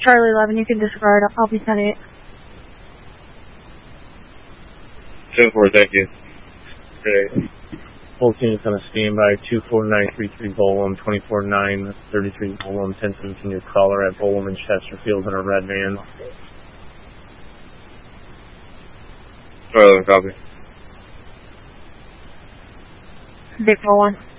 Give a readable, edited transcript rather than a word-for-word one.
Charlie 11, you can disregard. I'll be 10-8. 10-4, thank you. Great. Whole team is on a standby, 24933 Bolum, 24933 Bolum, 1017 your caller at Bolum and Chesterfield in a red van. Charlie 11, copy. Big 4-1.